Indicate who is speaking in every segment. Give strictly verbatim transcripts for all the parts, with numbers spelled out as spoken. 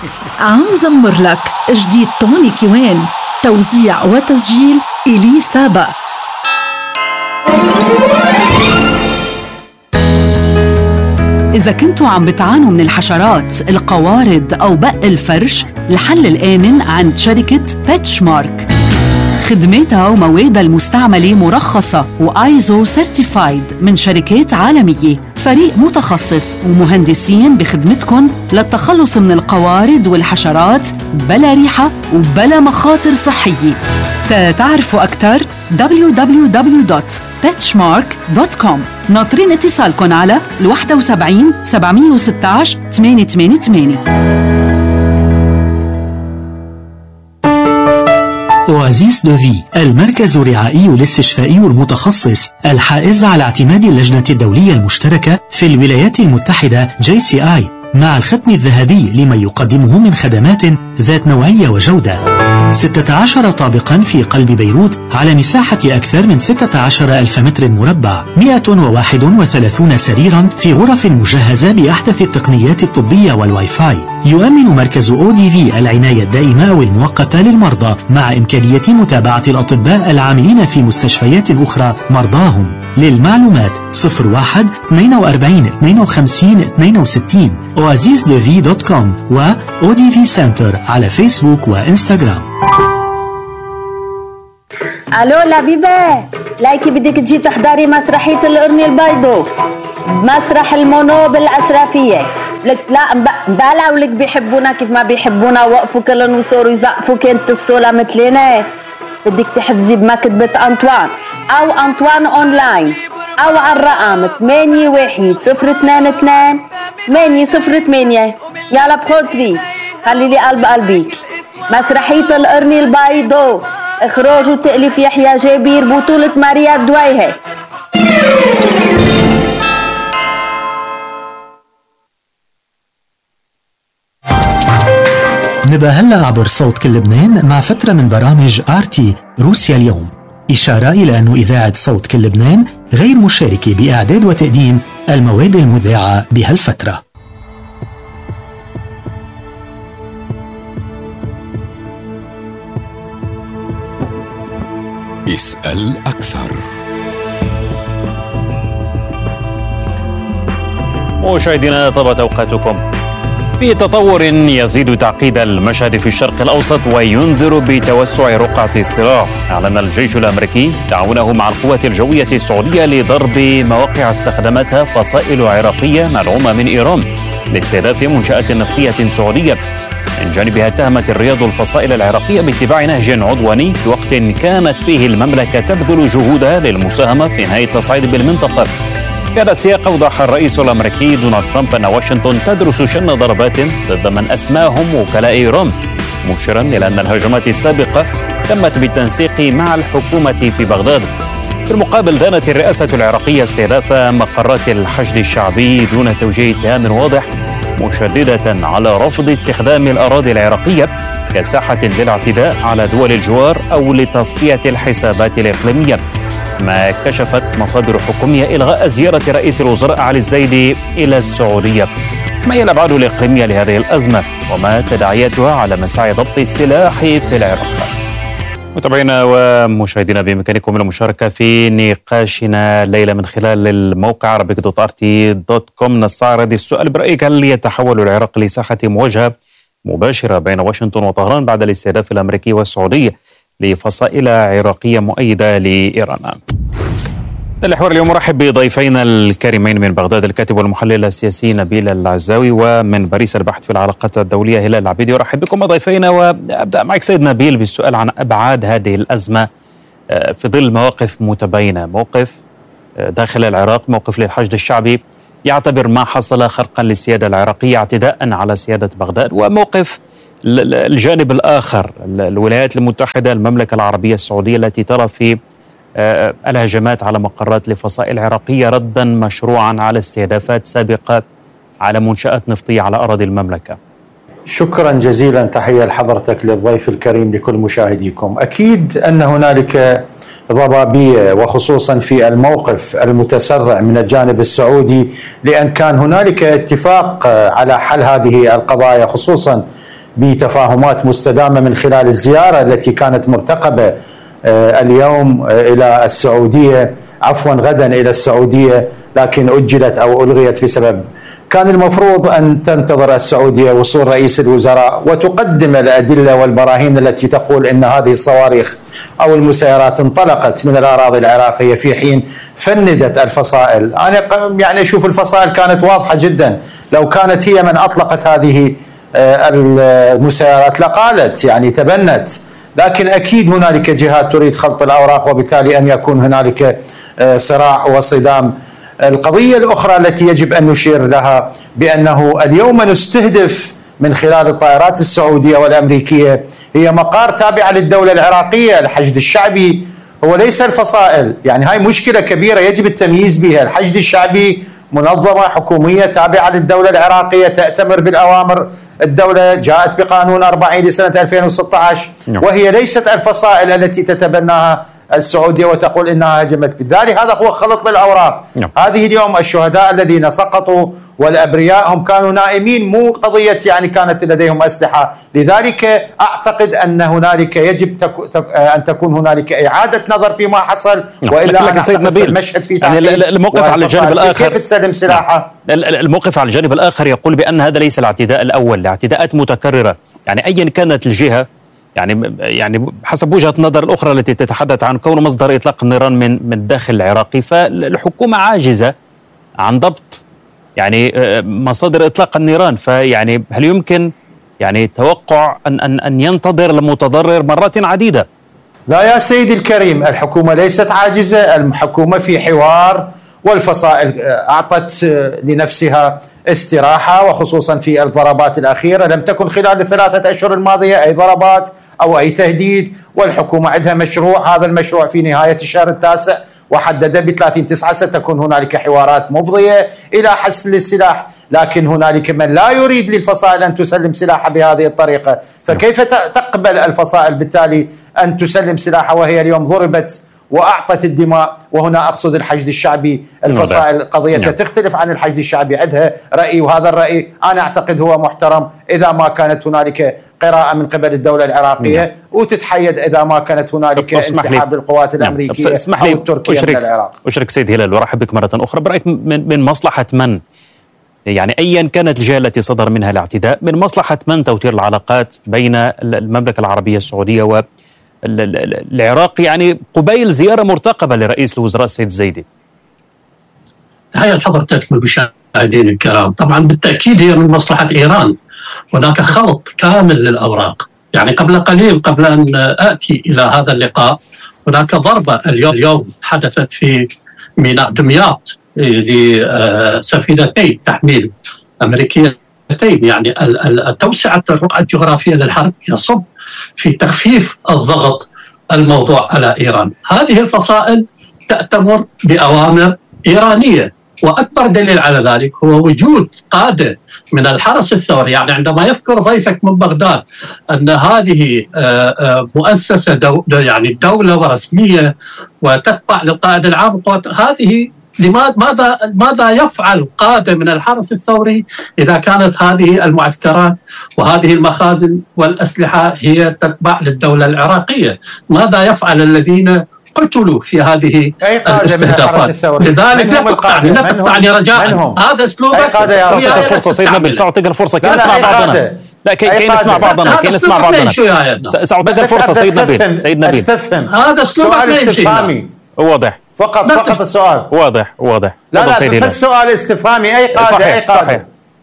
Speaker 1: عم زمر لك جديد توني كيوان، توزيع وتسجيل إلي سابا. إذا كنتوا عم بتعانوا من الحشرات، القوارض أو بق الفرش، الحل الآمن عند شركة بيتشمارك. خدماتها وموادها المستعملة مرخصة وآيزو سيرتيفايد من شركات عالمية. فريق متخصص ومهندسين بخدمتكم للتخلص من القوارض والحشرات بلا ريحة وبلا مخاطر صحية. تعرفوا أكثر دبليو دبليو دبليو دوت بيتشمارك دوت كوم. ناطرين اتصالكم على واحد سبعين سبعمية وستة عشر ثمانية ثمانية ثمانية.
Speaker 2: أوازيس دوفي، المركز الرعائي الاستشفائي المتخصص الحائز على اعتماد اللجنة الدولية المشتركة في الولايات المتحدة جي سي آي، مع الختم الذهبي لما يقدمه من خدمات ذات نوعية وجودة. ستة عشر طابقا في قلب بيروت على مساحة أكثر من ستة عشر ألف متر مربع، مئة وواحد وثلاثين سريرا في غرف مجهزة بأحدث التقنيات الطبية والواي فاي. يؤمن مركز أو دي في العناية الدائمة والمؤقتة للمرضى مع إمكانية متابعة الأطباء العاملين في مستشفيات أخرى مرضاهم. للمعلومات صفر واحد اثنين وأربعين اثنين وخمسين اثنين وستين أوازيس دوفي دوت كوم و أو دي في سنتر على فيسبوك وإنستغرام.
Speaker 3: ألو لبيبة، لايكي بدك تجي تحضري مسرحية القرن البيضاء مسرح المونو بالأشرفية. لك لا مبالع ولك بيحبونا كيف ما بيحبونا، وقفوا كلن وصوروا يزقفوا كنت الصولة مثلنا. بدك تحفظي بمكتبة أنطوان أو أنطوان أونلاين أو على الرقم ثمانية واحد صفر اثنين اثنين ثمانية صفر ثمانية. يلا بخاطري خلي لي قلب قلبك. مسرحية القرن البيضاء، إخراج وتأليف يحيى جابير، بطولة ماريا الدويهة.
Speaker 2: نبقى هلأ عبر صوت كل لبنان مع فترة من برامج آرتي روسيا اليوم، إشارة إلى أن إذاعة صوت كل لبنان غير مشاركة بإعداد وتقديم المواد المذاعة بهالفترة.
Speaker 4: اسأل أكثر.
Speaker 5: مشاهدينا طابت أوقاتكم. في تطور يزيد تعقيد المشهد في الشرق الأوسط وينذر بتوسع رقعة الصراع. أعلن الجيش الأمريكي تعاونه مع القوات الجوية السعودية لضرب مواقع استخدمتها فصائل عراقية مدعومة من إيران لاستهداف منشآت نفطية سعودية. من جانبها اتهمت الرياض الفصائل العراقية باتباع نهج عدواني في وقت كانت فيه المملكة تبذل جهودها للمساهمة في نهاية التصعيد بالمنطقة. في هذا السياق أوضح الرئيس الأمريكي دونالد ترامب أن واشنطن تدرس شن ضربات ضد من أسماهم وكلاء إيران، مشيرا إلى أن الهجمات السابقة تمت بالتنسيق مع الحكومة في بغداد. في المقابل دانت الرئاسة العراقية استهداف مقرات الحشد الشعبي دون توجيه اتهام واضح، مشددة على رفض استخدام الأراضي العراقية كساحة للاعتداء على دول الجوار أو لتصفية الحسابات الإقليمية. ما كشفت مصادر حكومية إلغاء زيارة رئيس الوزراء علي الزايدي إلى السعودية. ما هي الأبعاد الإقليمية لهذه الأزمة وما تداعياتها على مساعي ضبط السلاح في العراق؟ متابعينا ومشاهدينا بإمكانكم المشاركة في نقاشنا الليلة من خلال الموقع عربيك دوت آر تي دوت كوم. نستعرض السؤال: برأيك هل يتحول العراق لساحة مواجهة مباشرة بين واشنطن وطهران بعد الاستهداف الأمريكي والسعودي لفصائل عراقية مؤيدة لإيران؟ الحوار اليوم مرحب بضيفينا الكريمين من بغداد الكاتب والمحلل السياسي نبيل العزاوي، ومن باريس الباحث في العلاقات الدولية هلال العبيدي. ورحب بكم ضيفينا، وأبدأ معك سيد نبيل بالسؤال عن أبعاد هذه الأزمة في ظل مواقف متباينة. موقف داخل العراق، موقف للحشد الشعبي يعتبر ما حصل خرقا للسيادة العراقية اعتداء على سيادة بغداد، وموقف الجانب الآخر الولايات المتحدة المملكة العربية السعودية التي ترى في الهجمات على مقرات لفصائل عراقية ردا مشروعا على استهدافات سابقة على منشآت نفطية على أراضي المملكة.
Speaker 6: شكرا جزيلا، تحية لحضرتك للضيف الكريم لكل مشاهديكم. أكيد أن هنالك ضبابية وخصوصا في الموقف المتسرع من الجانب السعودي، لأن كان هنالك اتفاق على حل هذه القضايا خصوصا بتفاهمات مستدامة من خلال الزيارة التي كانت مرتقبة اليوم إلى السعودية، عفوا غدا إلى السعودية، لكن أجلت أو ألغيت بسبب كان المفروض أن تنتظر السعودية وصول رئيس الوزراء وتقدم الأدلة والبراهين التي تقول أن هذه الصواريخ أو المسيرات انطلقت من الأراضي العراقية، في حين فندت الفصائل. أنا يعني أشوف الفصائل كانت واضحة جدا، لو كانت هي من أطلقت هذه المسيرات لقالت يعني تبنت، لكن أكيد هنالك جهات تريد خلط الأوراق وبالتالي أن يكون هنالك صراع وصدام. القضية الأخرى التي يجب أن نشير لها بأنه اليوم نستهدف من خلال الطائرات السعودية والأمريكية هي مقار تابعة للدولة العراقية. الحشد الشعبي هو ليس الفصائل، يعني هاي مشكلة كبيرة يجب التمييز بها. الحشد الشعبي منظمة حكومية تابعة للدولة العراقية تأتمر بالأوامر الدولة، جاءت بقانون أربعين لسنة ألفين وستة عشر وهي ليست الفصائل التي تتبناها السعودية وتقول إنها هجمت. بالتالي هذا هو خلط للأوراق. هذه اليوم الشهداء الذين سقطوا والأبرياء هم كانوا نائمين، مو قضية يعني كانت لديهم أسلحة. لذلك أعتقد أن هنالك يجب تك... تك... أن تكون هنالك إعادة نظر فيما حصل، وإلا أنا أعتقد المشهد في
Speaker 5: يعني الموقف على الجانب الآخر
Speaker 6: كيف تسلم سلاحها.
Speaker 5: الموقف على الجانب الآخر يقول بأن هذا ليس الاعتداء الأول، الاعتداءات متكررة، يعني أيا كانت الجهة، يعني يعني حسب وجهة النظر الأخرى التي تتحدث عن كون مصدر إطلاق النيران من من الداخل العراقي، فالحكومة عاجزة عن ضبط يعني مصادر إطلاق النيران. فيعني هل يمكن يعني توقع أن أن أن ينتظر المتضرر مرات عديدة؟
Speaker 6: لا يا سيدي الكريم، الحكومة ليست عاجزة، الحكومة في حوار، والفصائل أعطت لنفسها استراحة، وخصوصا في الضربات الأخيرة لم تكن خلال الثلاثة أشهر الماضية أي ضربات أو أي تهديد، والحكومة عندها مشروع، هذا المشروع في نهاية الشهر التاسع وحدد ب ثلاثين تسعة ستكون هنالك حوارات مفضية إلى حسم السلاح، لكن هنالك من لا يريد للفصائل أن تسلم سلاحها بهذه الطريقة. فكيف تقبل الفصائل بالتالي أن تسلم سلاحها وهي اليوم ضربت وأعطت الدماء؟ وهنا أقصد الحشد الشعبي. الفصائل قضيتها تختلف عن الحشد الشعبي، عندها رأي، وهذا الرأي أنا أعتقد هو محترم إذا ما كانت هنالك قراءة من قبل الدولة العراقية، وتتحيد إذا ما كانت هنالك انسحاب للقوات الأمريكية أو التركية من العراق.
Speaker 5: أشرك سيد هلال وأرحب بك مرة أخرى. برأيك من, من مصلحة من، يعني أيا كانت الجهة التي صدر منها الاعتداء، من مصلحة من توتير العلاقات بين المملكة العربية السعودية و العراق، يعني قبيل زيارة مرتقبة لرئيس الوزراء السيد الزيدي؟
Speaker 7: هيا حضرتك المشاهدين الكرام، طبعا بالتأكيد هي من مصلحة إيران. هناك خلط كامل للأوراق. يعني قبل قليل، قبل أن آتي إلى هذا اللقاء، هناك ضربة اليوم, اليوم حدثت في ميناء دمياط لسفينتين تحميل أمريكيتين. يعني توسعة الرقعة الجغرافية للحرب يصب في تخفيف الضغط الموضوع على إيران. هذه الفصائل تأتمر بأوامر إيرانية، وأكبر دليل على ذلك هو وجود قادة من الحرس الثوري. يعني عندما يذكر ضيفك من بغداد أن هذه مؤسسة دو يعني دولة ورسمية وتتبع للقائد العام للقوات، هذه لماذا ماذا ماذا يفعل قادة من الحرس الثوري إذا كانت هذه المعسكرات وهذه المخازن والأسلحة هي تتبع للدولة العراقية؟ ماذا يفعل الذين قتلوا في هذه الاستهدافات؟ لذلك لا تقطعني لا تقطعني رجاء، هذا اسلوبك.
Speaker 5: سأعطيك الفرصة سيد نبيل، سأعطيك الفرصة كي نسمع بعضنا. لا كي نسمع بعضنا كي نسمع بعضنا سأعطيك الفرصة سيد نبيل. سيد نبيل
Speaker 6: استفهم،
Speaker 7: هذا اسلوبك
Speaker 6: استفهامي
Speaker 5: واضح
Speaker 6: فقط فقط السؤال
Speaker 5: واضح واضح
Speaker 6: لا لا فالسؤال استفهامي. أي قادة؟
Speaker 5: صحيح
Speaker 6: أي قادة؟
Speaker 5: صحيح.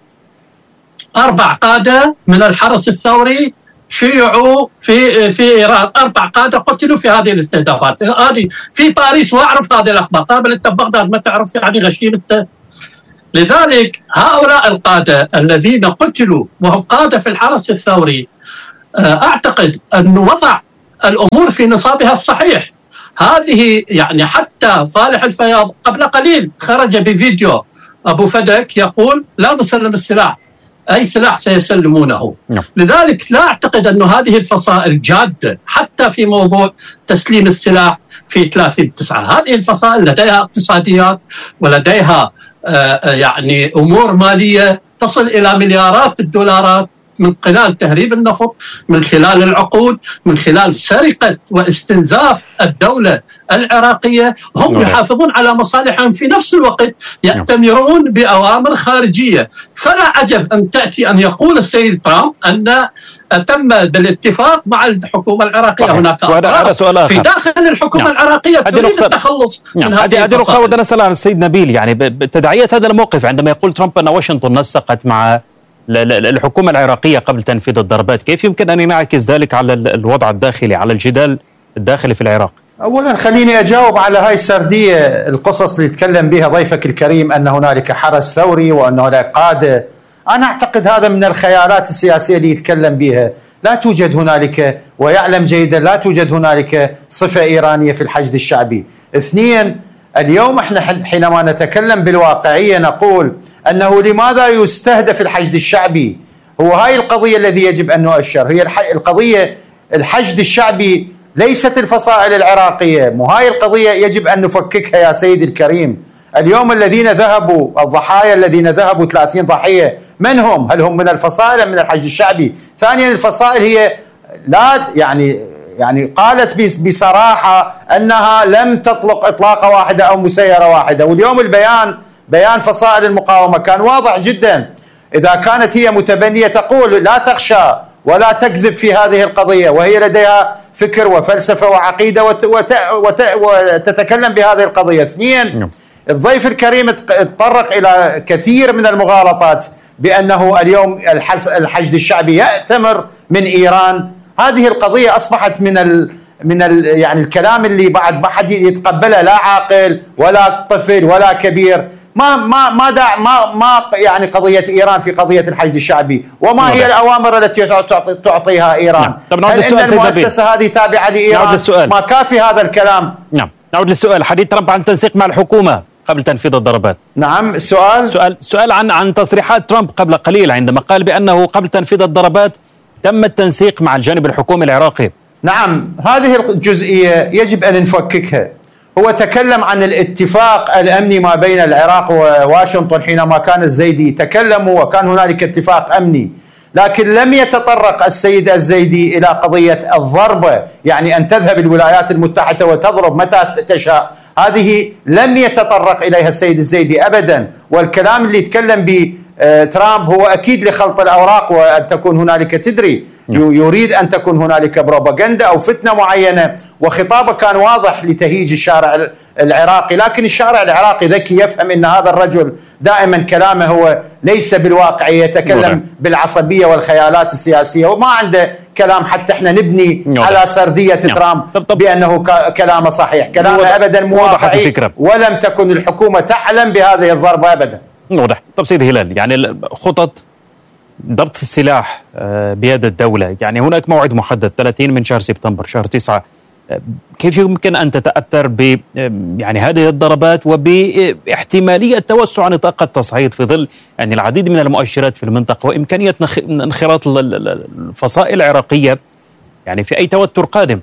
Speaker 7: أربع قادة من الحرس الثوري شيعوا في في إيران، أربع قادة قتلوا في هذه الاستهدافات. هذه في باريس وأعرف هذه الأخبار، قابل أنت ببغداد ما تعرف يعني غشيم أنت. لذلك هؤلاء القادة الذين قتلوا وهم قادة في الحرس الثوري، أعتقد أن وضع الأمور في نصابها الصحيح. هذه يعني حتى فالح الفياض قبل قليل خرج بفيديو أبو فدك يقول لا نسلم السلاح، أي سلاح سيسلمونه. نعم. لذلك لا أعتقد أن هذه الفصائل جادة حتى في موضوع تسليم السلاح في ثلاثين تسعة. هذه الفصائل لديها اقتصاديات ولديها آه يعني أمور مالية تصل إلى مليارات الدولارات من خلال تهريب النفط، من خلال العقود، من خلال سرقة واستنزاف الدولة العراقية. هم يحافظون على مصالحهم، في نفس الوقت يأتمرون بأوامر خارجية. فلا عجب أن تأتي أن يقول السيد ترامب أن تم بالاتفاق مع الحكومة العراقية. طبعا. هناك أطراف في داخل الحكومة نعم. العراقية تريد التخلص
Speaker 5: نعم.
Speaker 7: من هذه
Speaker 5: هذه نقطة ودنا نسأل عن السيد نبيل، يعني بتداعية هذا الموقف عندما يقول ترامب أن واشنطن نسقت مع الحكومة العراقية قبل تنفيذ الضربات، كيف يمكن أن ينعكس ذلك على الوضع الداخلي، على الجدال الداخلي في العراق؟
Speaker 6: أولا خليني أجاوب على هاي السردية، القصص اللي يتكلم بها ضيفك الكريم أن هنالك حرس ثوري وأن هناك قادة. أنا أعتقد هذا من الخيالات السياسية اللي يتكلم بها. لا توجد هنالك، ويعلم جيدا لا توجد هنالك صفة إيرانية في الحشد الشعبي. اثنين، اليوم احنا حينما نتكلم بالواقعية نقول أنه لماذا يستهدف الحشد الشعبي؟ هو هاي القضية الذي يجب أن نؤشر، هي القضية الحشد الشعبي ليست الفصائل العراقية. مو هاي القضية يجب أن نفككها يا سيدي الكريم. اليوم الذين ذهبوا، الضحايا الذين ذهبوا ثلاثين ضحية، من هم؟ هل هم من الفصائل أم من الحشد الشعبي؟ ثانيا، الفصائل هي لا يعني يعني قالت بصراحة أنها لم تطلق إطلاقة واحدة أو مسيرة واحدة. واليوم البيان، بيان فصائل المقاومة كان واضح جدا. إذا كانت هي متبنية تقول لا تخشى ولا تكذب في هذه القضية، وهي لديها فكر وفلسفة وعقيدة وت وت وت وتتكلم بهذه القضية. اثنين، الضيف الكريم تطرق إلى كثير من المغالطات بأنه اليوم الحشد الشعبي يأتمر من إيران. هذه القضية أصبحت من ال من ال يعني الكلام اللي بعد ما حد يتقبله، لا عاقل ولا طفل ولا كبير. ما ما ما دع ما ما يعني قضية إيران في قضية الحشد الشعبي، وما نعم. هي الأوامر التي تعطيها إيران؟
Speaker 5: نعم.
Speaker 6: هل إن المؤسسة هذه تابعة لإيران؟ ما كافي هذا الكلام.
Speaker 5: نعم. نعود للسؤال. حديث ترامب عن التنسيق مع الحكومة قبل تنفيذ الضربات.
Speaker 6: نعم. السؤال
Speaker 5: سؤال سؤال عن عن تصريحات ترامب قبل قليل عندما قال بأنه قبل تنفيذ الضربات تم التنسيق مع الجانب الحكومي العراقي.
Speaker 6: نعم، هذه الجزئية يجب أن نفككها. هو تكلم عن الاتفاق الأمني ما بين العراق وواشنطن حينما كان الزيدي، تكلموا وكان هنالك اتفاق أمني، لكن لم يتطرق السيد الزيدي إلى قضية الضربة، يعني أن تذهب الولايات المتحدة وتضرب متى تشاء. هذه لم يتطرق إليها السيد الزيدي أبدا. والكلام اللي يتكلم به ترامب هو أكيد لخلط الأوراق وأن تكون هنالك، تدري، يريد أن تكون هنالك بروباغندا أو فتنة معينة، وخطابه كان واضح لتهيج الشارع العراقي. لكن الشارع العراقي ذكي، يفهم أن هذا الرجل دائما كلامه هو ليس بالواقعية، يتكلم بالعصبية والخيالات السياسية، وما عنده كلام حتى احنا نبني نوضح. على سردية ترامب بأنه كلامه صحيح. كلامه أبدا مو واقعي، ولم تكن الحكومة تعلم بهذه الضربة أبدا.
Speaker 5: واضح. طب سيد هلال، يعني خطط ضبط السلاح بيد الدولة، يعني هناك موعد محدد ثلاثين من شهر سبتمبر، شهر تسعة، كيف يمكن أن تتأثر ب يعني هذه الضربات وباحتمالية توسع نطاق التصعيد في ظل يعني العديد من المؤشرات في المنطقة وإمكانية انخراط الفصائل العراقية يعني في أي توتر قادم؟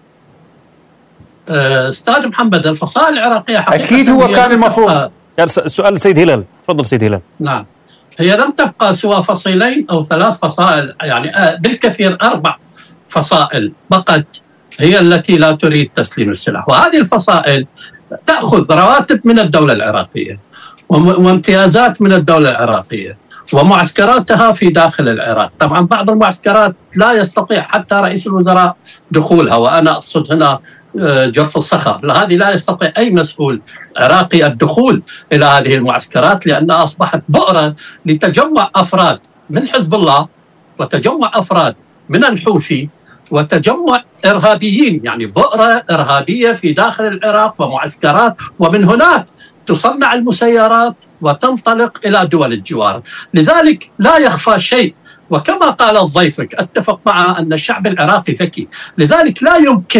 Speaker 7: أستاذ محمد، الفصائل العراقية حقيقة
Speaker 6: أكيد هو كان المفروض.
Speaker 5: السؤال سيد هلال، تفضل سيد هلال.
Speaker 7: نعم، هي لم تبقى سوى فصيلين أو ثلاث فصائل، يعني بالكثير أربع فصائل فقط هي التي لا تريد تسليم السلاح، وهذه الفصائل تأخذ رواتب من الدولة العراقية وامتيازات من الدولة العراقية ومعسكراتها في داخل العراق. طبعا بعض المعسكرات لا يستطيع حتى رئيس الوزراء دخولها، وأنا أقصد هنا جرف الصخر، هذه لا يستطيع أي مسؤول عراقي الدخول إلى هذه المعسكرات، لأنها أصبحت بؤرة لتجمع أفراد من حزب الله وتجمع أفراد من الحوثي وتجمع إرهابيين، يعني بؤرة إرهابية في داخل العراق ومعسكرات، ومن هناك تصنع المسيرات وتنطلق إلى دول الجوار. لذلك لا يخفى شيء، وكما قال ضيفك أتفق معه أن الشعب العراقي ذكي، لذلك لا يمكن